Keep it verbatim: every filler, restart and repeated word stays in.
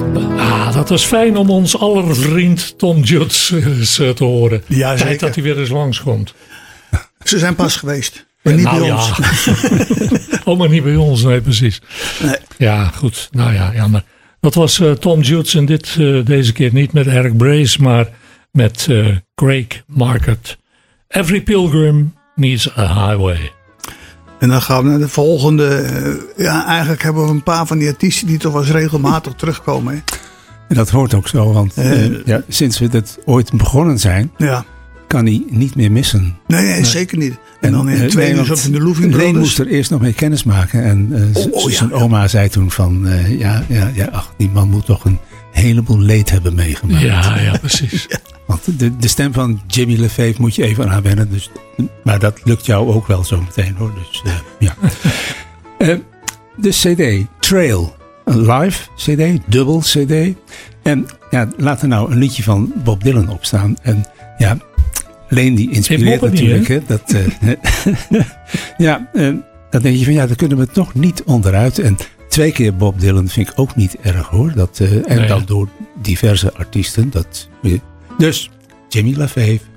Ah, dat was fijn om ons aller vriend Tom Jones eens te horen. Ja, Tijd dat hij weer eens langskomt. Ze zijn pas geweest. Maar niet nou, bij ja. ons. Oh, maar niet bij ons. Nee, precies. Nee. Ja, goed. Nou ja, jammer. Dat was uh, Tom Jones en dit uh, deze keer niet met Eric Brace, maar met uh, Craig Market. Every pilgrim needs a highway. En dan gaan we naar de volgende. Uh, ja, eigenlijk hebben we een paar van die artiesten die toch wel eens regelmatig terugkomen. Hè? En dat hoort ook zo, want uh, uh, ja, sinds we dat ooit begonnen zijn, ja. kan hij niet meer missen. Nee, nee, nee. Zeker niet. En, en dan in uh, twee uur nee, in de Louving Brothers. Leen moest er eerst nog mee kennis maken. En uh, oh, oh, zijn ja, oma ja. zei toen van, uh, ja, ja, ja, ach, die man moet toch een heleboel leed hebben meegemaakt. Ja, ja, precies. ja. Want de, de stem van Jimmy Lafave moet je even aan wennen. Dus, maar dat lukt jou ook wel zo meteen hoor. Dus, uh, ja. uh, de cd, Trail. Een live cd, dubbel cd. En ja, laat er nou een liedje van Bob Dylan op staan. En ja, Leen die inspireert natuurlijk. Niet, hè? Dat, uh, ja, uh, dan denk je van ja, daar kunnen we toch niet onderuit. En twee keer Bob Dylan vind ik ook niet erg hoor. Dat, uh, en nee, dan ja. door diverse artiesten. Dat, uh, dus Jimmy Lafave.